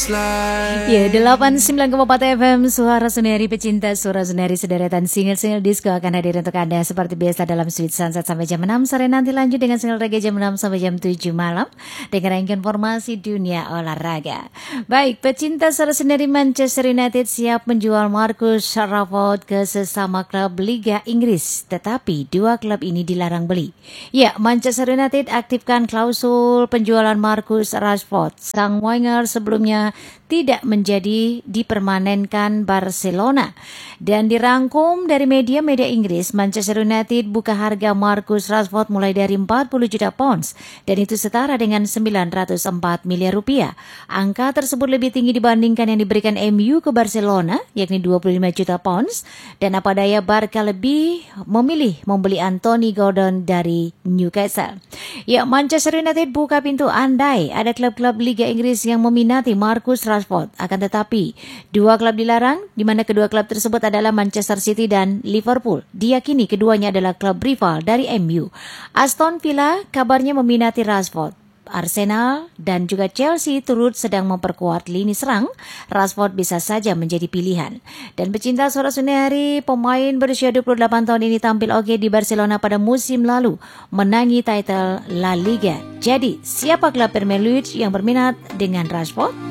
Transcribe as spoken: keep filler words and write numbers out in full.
Ya, delapan puluh sembilan koma empat F M Suara Suneri, pecinta Suara Suneri, sederetan single-single disco akan hadir untuk Anda seperti biasa dalam Sweet Sunset sampai jam enam sore. Nanti lanjut dengan single reggae jam enam sampai jam tujuh malam dengan informasi dunia olahraga. Baik, pecinta Suara Suneri, Manchester United siap menjual Marcus Rashford ke sesama klub Liga Inggris, tetapi dua klub ini dilarang beli. Ya, Manchester United aktifkan klausul penjualan Marcus Rashford. Sang winger sebelumnya tidak menjadi dipermanenkan Barcelona. Dan dirangkum dari media-media Inggris, Manchester United buka harga Marcus Rashford mulai dari empat puluh juta pounds, dan itu setara dengan sembilan ratus empat miliar rupiah. Angka tersebut lebih tinggi dibandingkan yang diberikan M U ke Barcelona, yakni dua puluh lima juta pounds, dan apa daya Barca lebih memilih membeli Anthony Gordon dari Newcastle. Ya, Manchester United buka pintu andai ada klub-klub Liga Inggris yang meminati Marcus Rashford. Akan tetapi, dua klub dilarang, di mana kedua klub tersebut adalah Manchester City dan Liverpool. Diyakini keduanya adalah klub rival dari M U. Aston Villa kabarnya meminati Rashford. Arsenal dan juga Chelsea turut sedang memperkuat lini serang. Rashford bisa saja menjadi pilihan. Dan pecinta Suara Suneri, pemain berusia dua puluh delapan tahun ini tampil oke di Barcelona pada musim lalu, menangi title La Liga. Jadi, siapa klub Premier League yang berminat dengan Rashford?